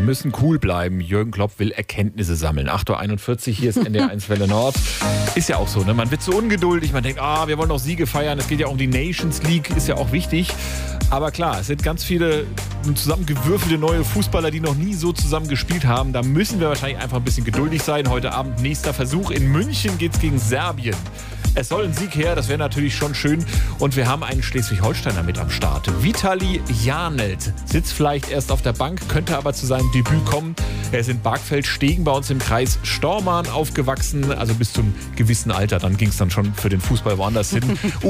müssen cool bleiben. Jürgen Klopp will Erkenntnisse sammeln. 8.41 Uhr, hier ist NDR1 Welle Nord. Ist ja auch so, ne? Man wird so ungeduldig, man denkt, wir wollen auch Siege feiern. Es geht ja auch um die Nations League, ist ja auch wichtig. Aber klar, es sind ganz viele zusammengewürfelte neue Fußballer, die noch nie so zusammen gespielt haben. Da müssen wir wahrscheinlich einfach ein bisschen geduldig sein. Heute Abend nächster Versuch. In München geht's gegen Serbien. Es soll ein Sieg her, das wäre natürlich schon schön. Und wir haben einen Schleswig-Holsteiner mit am Start. Vitali Janelt sitzt vielleicht erst auf der Bank, könnte aber zu seinem Debüt kommen. Er ist in Bargfeld-Stegen bei uns im Kreis Stormarn aufgewachsen, also bis zum gewissen Alter. Dann ging es dann schon für den Fußball woanders hin.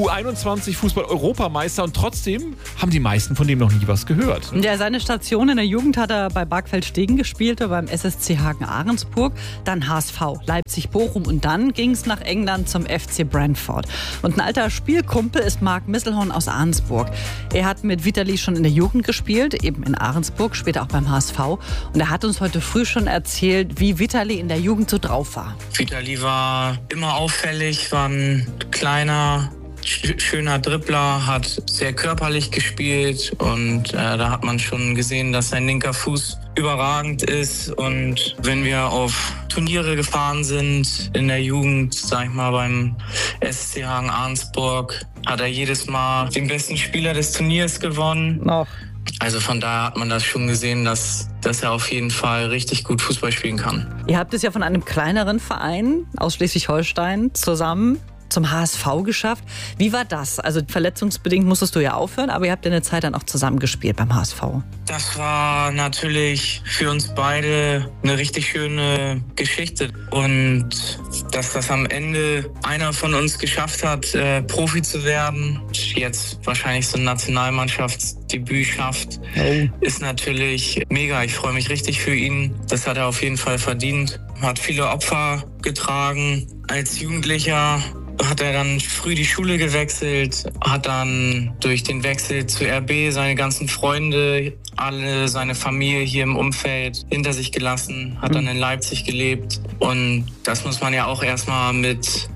U21 Fußball-Europameister und trotzdem haben die meisten von dem noch nie was gehört. Ja, seine Station in der Jugend hat er bei Bargfeld-Stegen gespielt, beim SSC Hagen-Ahrensburg, dann HSV, Leipzig-Bochum und dann ging es nach England zum FC Brentford. Und ein alter Spielkumpel ist Marc Misselhorn aus Ahrensburg. Er hat mit Vitali schon in der Jugend gespielt, eben in Ahrensburg, später auch beim HSV. Und er hat uns heute früh schon erzählt, wie Vitali in der Jugend so drauf war. Vitali war immer auffällig, war ein kleiner, schöner Dribbler, hat sehr körperlich gespielt und da hat man schon gesehen, dass sein linker Fuß überragend ist. Und wenn wir auf Turniere gefahren sind in der Jugend, sag ich mal beim SC Hagen-Ahrensburg, hat er jedes Mal den besten Spieler des Turniers gewonnen. Oh. Also von daher hat man das schon gesehen, dass er auf jeden Fall richtig gut Fußball spielen kann. Ihr habt es ja von einem kleineren Verein aus Schleswig-Holstein zusammen zum HSV geschafft. Wie war das? Also verletzungsbedingt musstest du ja aufhören, aber ihr habt ja eine Zeit dann auch zusammen gespielt beim HSV. Das war natürlich für uns beide eine richtig schöne Geschichte. Und dass das am Ende einer von uns geschafft hat, Profi zu werden, jetzt wahrscheinlich so ein Nationalmannschaftsdebüt schafft, ist natürlich mega. Ich freue mich richtig für ihn. Das hat er auf jeden Fall verdient. Hat viele Opfer getragen. Als Jugendlicher hat er dann früh die Schule gewechselt, hat dann durch den Wechsel zu RB seine ganzen Freunde, alle seine Familie hier im Umfeld hinter sich gelassen, hat dann in Leipzig gelebt. Und das muss man ja auch erstmal mit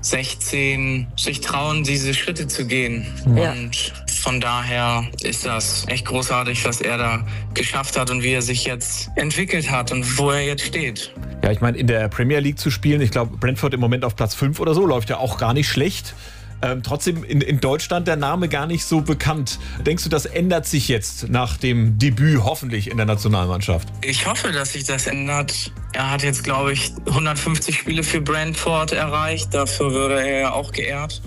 16 sich trauen, diese Schritte zu gehen. Ja. Und von daher ist das echt großartig, was er da geschafft hat und wie er sich jetzt entwickelt hat und wo er jetzt steht. Ja, ich meine, in der Premier League zu spielen, ich glaube, Brentford im Moment auf Platz 5 oder so, läuft ja auch gar nicht schlecht. Trotzdem in Deutschland der Name gar nicht so bekannt. Denkst du, das ändert sich jetzt nach dem Debüt hoffentlich in der Nationalmannschaft? Ich hoffe, dass sich das ändert. Er hat jetzt, glaube ich, 150 Spiele für Brentford erreicht. Dafür würde er ja auch geehrt.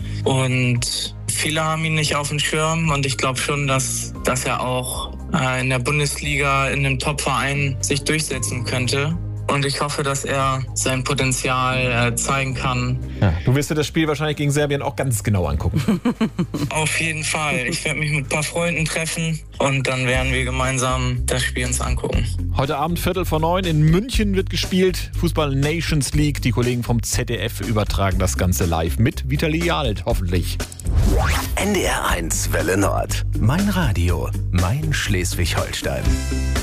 Und viele haben ihn nicht auf dem Schirm. Und ich glaube schon, dass er auch in der Bundesliga in einem Top-Verein sich durchsetzen könnte. Und ich hoffe, dass er sein Potenzial zeigen kann. Ja, du wirst dir das Spiel wahrscheinlich gegen Serbien auch ganz genau angucken. Auf jeden Fall. Ich werde mich mit ein paar Freunden treffen und dann werden wir gemeinsam das Spiel uns angucken. Heute Abend 8:45 in München wird gespielt. Fußball Nations League. Die Kollegen vom ZDF übertragen das Ganze live mit Vitali Janelt, hoffentlich. NDR1 Welle Nord. Mein Radio, mein Schleswig-Holstein.